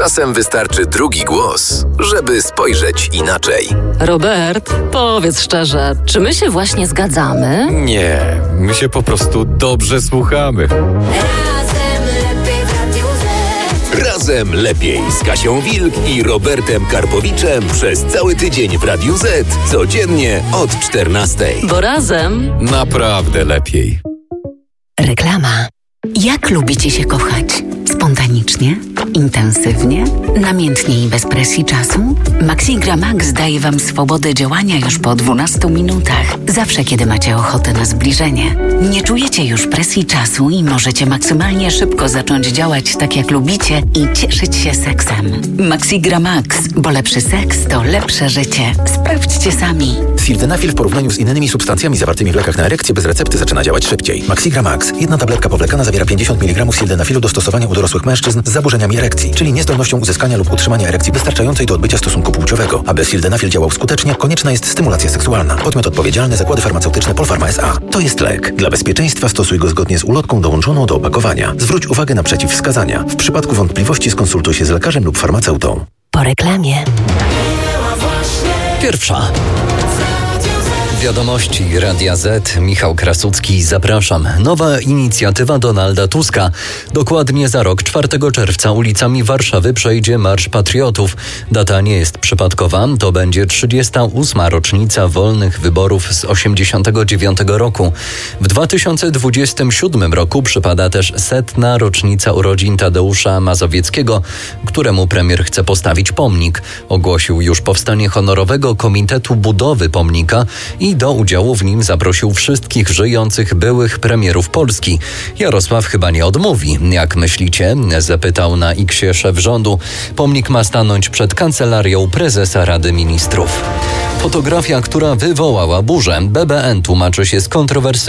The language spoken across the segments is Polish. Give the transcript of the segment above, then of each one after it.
Czasem wystarczy drugi głos, żeby spojrzeć inaczej. Robert, powiedz szczerze, czy my się właśnie zgadzamy? Nie, my się po prostu dobrze słuchamy. Razem lepiej z Kasią Wilk i Robertem Karpowiczem przez cały tydzień w Radiu Z, codziennie od 14. Bo razem Naprawdę lepiej. Reklama. Jak lubicie się kochać? Spontanicznie? Intensywnie? Namiętnie i bez presji czasu? Maxigra Max daje Wam swobodę działania już po 12 minutach. Zawsze, kiedy macie ochotę na zbliżenie. Nie czujecie już presji czasu i możecie maksymalnie szybko zacząć działać tak, jak lubicie i cieszyć się seksem. Maxigra Max, bo lepszy seks to lepsze życie. Sprawdźcie sami. Sildenafil w porównaniu z innymi substancjami zawartymi w lekach na erekcję bez recepty zaczyna działać szybciej. Maxigra Max. Jedna tabletka powlekana zawiera 50 mg sildenafilu do stosowania u dorosłych mężczyzn z zaburzeniami erekcji, czyli niezdolnością uzyskania lub utrzymania erekcji wystarczającej do odbycia stosunku płciowego. Aby sildenafil działał skutecznie, konieczna jest stymulacja seksualna. Podmiot odpowiedzialny: Zakłady Farmaceutyczne Polpharma S.A. To jest lek. Dla bezpieczeństwa stosuj go zgodnie z ulotką dołączoną do opakowania. Zwróć uwagę na przeciwwskazania. W przypadku wątpliwości skonsultuj się z lekarzem lub farmaceutą. Po reklamie. Pierwsza. Wiadomości Radia Z. Michał Krasucki, zapraszam. Nowa inicjatywa Donalda Tuska. Dokładnie za rok, 4 czerwca, ulicami Warszawy przejdzie Marsz Patriotów. Data nie jest przypadkowa, to będzie 38. rocznica wolnych wyborów z 1989 roku. W 2027 roku przypada też 100. rocznica urodzin Tadeusza Mazowieckiego, któremu premier chce postawić pomnik. Ogłosił już powstanie honorowego Komitetu Budowy Pomnika i do udziału w nim zaprosił wszystkich żyjących byłych premierów Polski. Jarosław chyba nie odmówi. Jak myślicie? Zapytał na X-ie szef rządu. Pomnik ma stanąć przed kancelarią prezesa Rady Ministrów. Fotografia, która wywołała burzę. BBN tłumaczy się z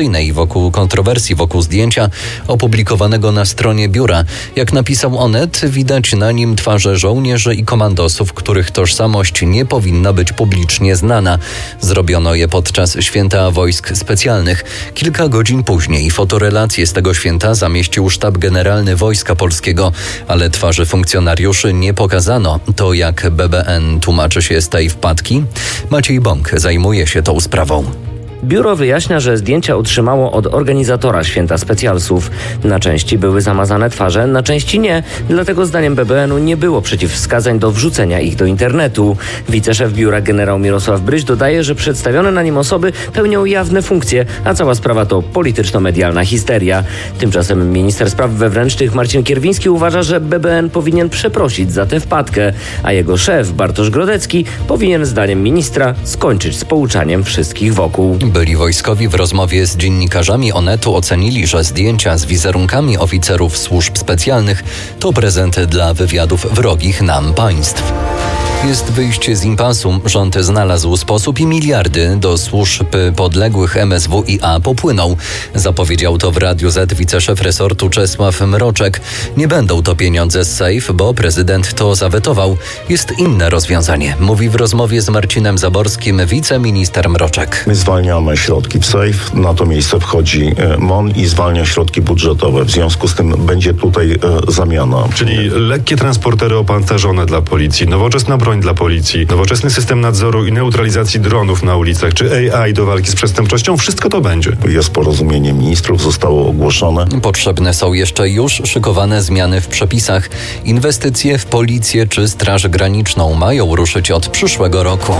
kontrowersji wokół zdjęcia opublikowanego na stronie biura. Jak napisał Onet, widać na nim twarze żołnierzy i komandosów, których tożsamość nie powinna być publicznie znana. Zrobiono je podczas Święta Wojsk Specjalnych. Kilka godzin później fotorelację z tego święta zamieścił Sztab Generalny Wojska Polskiego, ale twarzy funkcjonariuszy nie pokazano. To jak BBN tłumaczy się z tej wpadki? Maciej Bąk zajmuje się tą sprawą. Biuro wyjaśnia, że zdjęcia otrzymało od organizatora Święta Specjalsów. Na części były zamazane twarze, na części nie, dlatego zdaniem BBN-u nie było przeciwwskazań do wrzucenia ich do internetu. Wiceszef biura generał Mirosław Bryś dodaje, że przedstawione na nim osoby pełnią jawne funkcje, a cała sprawa to polityczno-medialna histeria. Tymczasem minister spraw wewnętrznych Marcin Kierwiński uważa, że BBN powinien przeprosić za tę wpadkę, a jego szef Bartosz Grodecki powinien zdaniem ministra skończyć z pouczaniem wszystkich wokół. Byli wojskowi w rozmowie z dziennikarzami Onetu ocenili, że zdjęcia z wizerunkami oficerów służb specjalnych to prezent dla wywiadów wrogich nam państw. Jest wyjście z impasu. Rząd znalazł sposób i miliardy do służb podległych MSWiA popłyną. Zapowiedział to w Radiu Z wiceszef resortu Czesław Mroczek. Nie będą to pieniądze z SAFE, bo prezydent to zawetował. Jest inne rozwiązanie, mówi w rozmowie z Marcinem Zaborskim wiceminister Mroczek. My zwalniamy środki w SAFE, na to miejsce wchodzi MON i zwalnia środki budżetowe. W związku z tym będzie tutaj zamiana. Czyli lekkie transportery opancerzone dla policji, nowoczesna broń dla policji, nowoczesny system nadzoru i neutralizacji dronów na ulicach, czy AI do walki z przestępczością, wszystko to będzie. Jest porozumienie ministrów, zostało ogłoszone. Potrzebne są jeszcze już szykowane zmiany w przepisach. Inwestycje w policję czy Straż Graniczną mają ruszyć od przyszłego roku.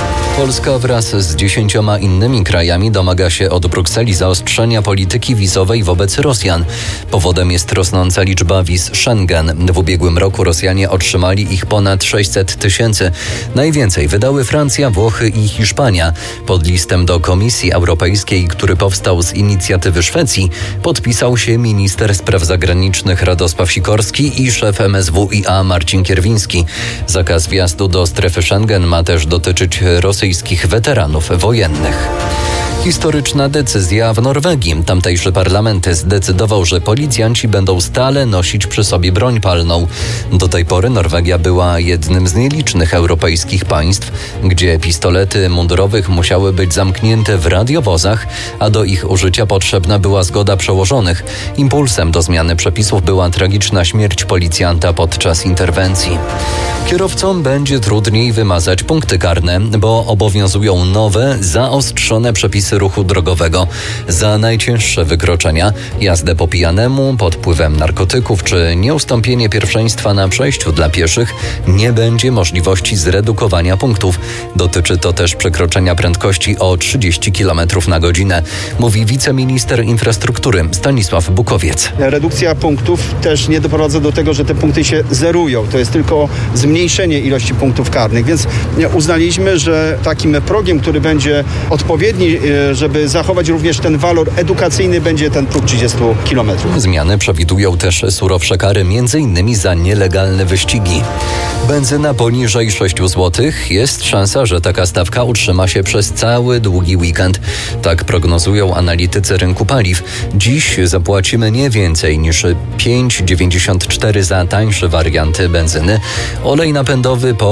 Polska wraz z 10 innymi krajami domaga się od Brukseli zaostrzenia polityki wizowej wobec Rosjan. Powodem jest rosnąca liczba wiz Schengen. W ubiegłym roku Rosjanie otrzymali ich ponad 600 000. Najwięcej wydały Francja, Włochy i Hiszpania. Pod listem do Komisji Europejskiej, który powstał z inicjatywy Szwecji, podpisał się minister spraw zagranicznych Radosław Sikorski i szef MSWiA Marcin Kierwiński. Zakaz wjazdu do strefy Schengen ma też dotyczyć rosyjskich weteranów wojennych. Historyczna decyzja w Norwegii. Tamtejszy parlament zdecydował, że policjanci będą stale nosić przy sobie broń palną. Do tej pory Norwegia była jednym z nielicznych europejskich państw, gdzie pistolety mundurowych musiały być zamknięte w radiowozach, a do ich użycia potrzebna była zgoda przełożonych. Impulsem do zmiany przepisów była tragiczna śmierć policjanta podczas interwencji. Kierowcom będzie trudniej wymazać punkty karne, bo obowiązują nowe, zaostrzone przepisy ruchu drogowego. Za najcięższe wykroczenia, jazdę po pijanemu, pod wpływem narkotyków czy nieustąpienie pierwszeństwa na przejściu dla pieszych nie będzie możliwości zredukowania punktów. Dotyczy to też przekroczenia prędkości o 30 km na godzinę, mówi wiceminister infrastruktury Stanisław Bukowiec. Redukcja punktów też nie doprowadza do tego, że te punkty się zerują. To jest tylko zmniejszenie ilości punktów karnych, więc uznaliśmy, że takim progiem, który będzie odpowiedni, żeby zachować również ten walor edukacyjny, będzie ten próg 30 km. Zmiany przewidują też surowsze kary, m.in. za nielegalne wyścigi. Benzyna poniżej 6 zł. Jest szansa, że taka stawka utrzyma się przez cały długi weekend. Tak prognozują analitycy rynku paliw. Dziś zapłacimy nie więcej niż 5,94 za tańsze warianty benzyny. Olej napędowy po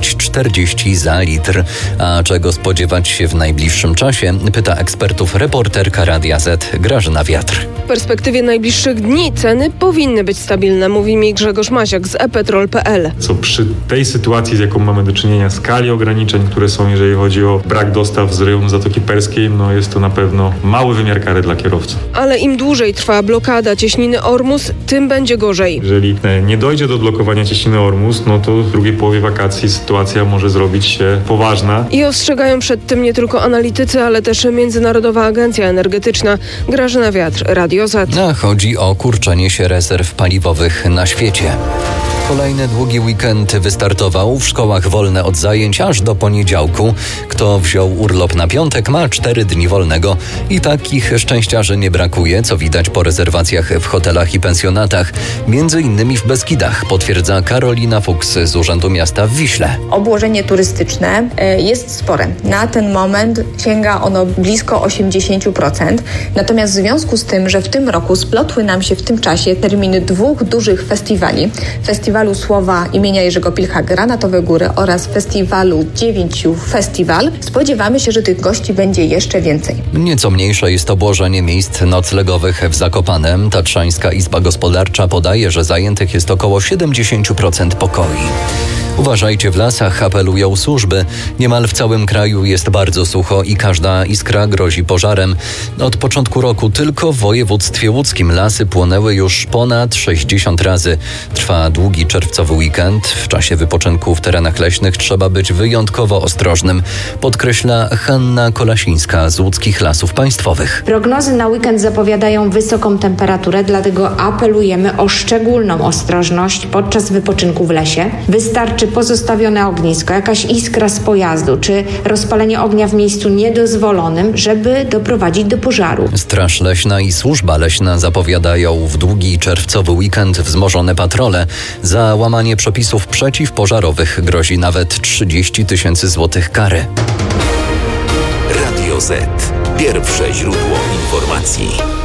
6,40 za litr. A czego spodziewać się w najbliższym czasie? Pyta ekspertów reporterka Radia Z Grażyna Wiatr. W perspektywie najbliższych dni ceny powinny być stabilne, mówi mi Grzegorz Maziak z ePetrol.pl. Co przy tej sytuacji, z jaką mamy do czynienia, skali ograniczeń, które są, jeżeli chodzi o brak dostaw z rejonu Zatoki Perskiej, jest to na pewno mały wymiar kary dla kierowców. Ale im dłużej trwa blokada cieśniny Ormus, tym będzie gorzej. Jeżeli nie dojdzie do blokowania cieśniny Ormus, to w drugiej połowie wakacji sytuacja może zrobić się poważna. I ostrzegają przed tym nie tylko analitycy, ale też Międzynarodowa Agencja Energetyczna. Grażyna Wiatr, Radio Z. Chodzi o kurczenie się rezerw paliwowych na świecie. Kolejny długi weekend wystartował. W szkołach wolne od zajęć aż do poniedziałku. Kto wziął urlop na piątek, ma 4 dni wolnego. I takich szczęściarzy nie brakuje, co widać po rezerwacjach w hotelach i pensjonatach. Między innymi w Beskidach, potwierdza Karolina Fuchs z Urzędu Miasta w Wiśle. Obłożenie turystyczne jest spore. Na ten moment sięga ono blisko 80%. Natomiast w związku z tym, że w tym roku splotły nam się w tym czasie terminy 2 dużych festiwali. Festiwalu Słowa imienia Jerzego Pilcha Granatowe Góry oraz festiwalu 9 Festiwal. Spodziewamy się, że tych gości będzie jeszcze więcej. Nieco mniejsze jest obłożenie miejsc noclegowych w Zakopanem. Tatrzańska Izba Gospodarcza podaje, że zajętych jest około 70% pokoi. Uważajcie w lasach, apelują służby. Niemal w całym kraju jest bardzo sucho i każda iskra grozi pożarem. Od początku roku tylko w województwie łódzkim lasy płonęły już ponad 60 razy. Trwa długi czerwcowy weekend. W czasie wypoczynku w terenach leśnych trzeba być wyjątkowo ostrożnym, podkreśla Hanna Kolasińska z Łódzkich Lasów Państwowych. Prognozy na weekend zapowiadają wysoką temperaturę, dlatego apelujemy o szczególną ostrożność podczas wypoczynku w lesie. Wystarczy pozostawione ognisko, jakaś iskra z pojazdu, czy rozpalenie ognia w miejscu niedozwolonym, żeby doprowadzić do pożaru. Straż Leśna i Służba Leśna zapowiadają w długi czerwcowy weekend wzmożone patrole. Za łamanie przepisów przeciwpożarowych grozi nawet 30 000 złotych kary. Radio Z. Pierwsze źródło informacji.